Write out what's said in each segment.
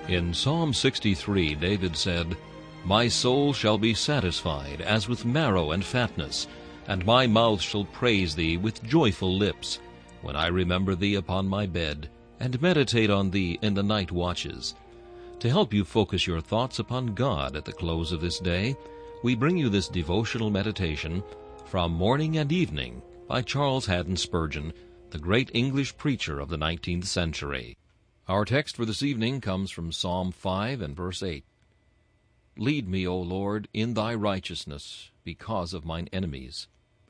In Psalm 63, David said, "My soul shall be satisfied as with marrow and fatness, and my mouth shall praise thee with joyful lips, when I remember thee upon my bed, and meditate on thee in the night watches." To help you focus your thoughts upon God at the close of this day, we bring you this devotional meditation from Morning and Evening by Charles Haddon Spurgeon, the great English preacher of the 19th century. Our text for this evening comes from Psalm 5 and verse 8. "Lead me, O Lord, in thy righteousness, because of mine enemies."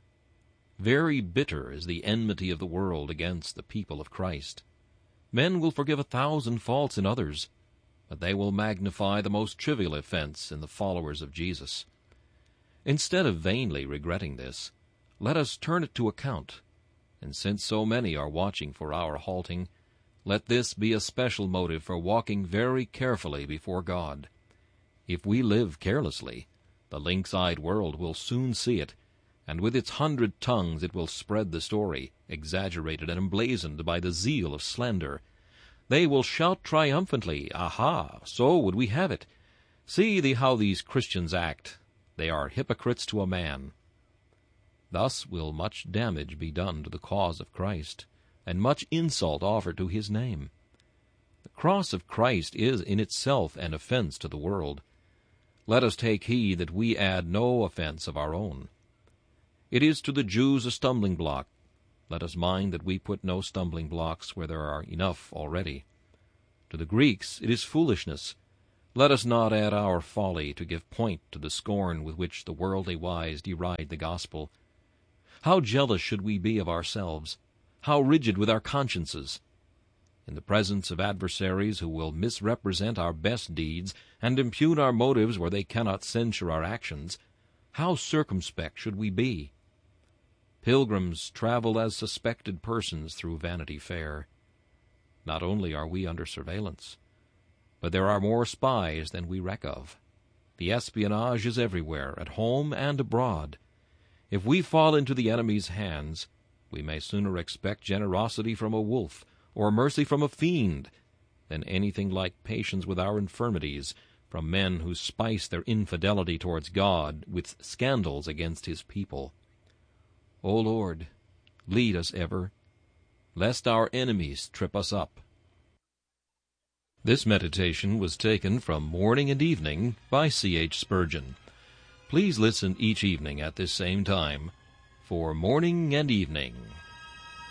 Very bitter is the enmity of the world against the people of Christ. Men will forgive 1,000 faults in others, but they will magnify the most trivial offense in the followers of Jesus. Instead of vainly regretting this, let us turn it to account, and since so many are watching for our halting, let this be a special motive for walking very carefully before God. If we live carelessly, the lynx-eyed world will soon see it, and with its 100 tongues it will spread the story, exaggerated and emblazoned by the zeal of slander. They will shout triumphantly, "Aha, so would we have it! See how these Christians act. They are hypocrites to a man." Thus will much damage be done to the cause of Christ, and much insult offered to his name. The cross of Christ is in itself an offense to the world. Let us take heed that we add no offense of our own. It is to the Jews a stumbling block. Let us mind that we put no stumbling blocks where there are enough already. To the Greeks it is foolishness. Let us not add our folly to give point to the scorn with which the worldly wise deride the gospel. How jealous should we be of ourselves! How rigid with our consciences! In the presence of adversaries who will misrepresent our best deeds and impugn our motives where they cannot censure our actions, how circumspect should we be! Pilgrims travel as suspected persons through Vanity Fair. Not only are we under surveillance, but there are more spies than we reck of. The espionage is everywhere, at home and abroad. If we fall into the enemy's hands, we may sooner expect generosity from a wolf or mercy from a fiend than anything like patience with our infirmities from men who spice their infidelity towards God with scandals against his people. O Lord, lead us ever, lest our enemies trip us up. This meditation was taken from Morning and Evening by C.H. Spurgeon. Please listen each evening at this same time for Morning and Evening.